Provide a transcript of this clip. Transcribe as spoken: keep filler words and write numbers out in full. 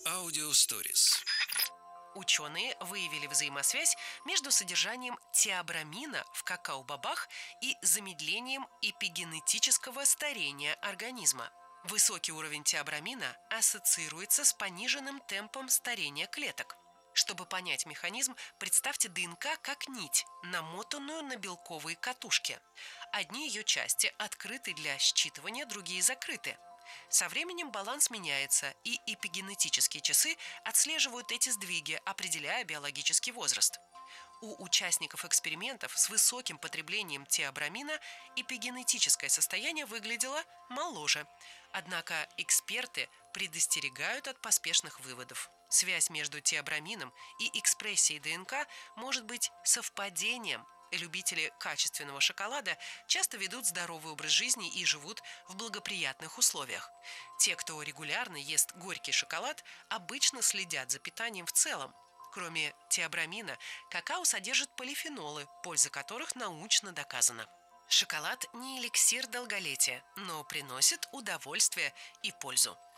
Аудио Stories. Ученые выявили взаимосвязь между содержанием теобрамина в какао-бобах и замедлением эпигенетического старения организма. Высокий уровень теобрамина ассоциируется с пониженным темпом старения клеток. Чтобы понять механизм, представьте ДНК как нить, намотанную на белковые катушки. Одни ее части открыты для считывания, другие закрыты. Со временем баланс меняется, и эпигенетические часы отслеживают эти сдвиги, определяя биологический возраст. У участников экспериментов с высоким потреблением теобрамина эпигенетическое состояние выглядело моложе. Однако эксперты предостерегают от поспешных выводов. Связь между теобрамином и экспрессией ДНК может быть совпадением. Любители качественного шоколада часто ведут здоровый образ жизни и живут в благоприятных условиях. Те, кто регулярно ест горький шоколад, обычно следят за питанием в целом. Кроме теобрамина, какао содержит полифенолы, польза которых научно доказана. Шоколад не эликсир долголетия, но приносит удовольствие и пользу.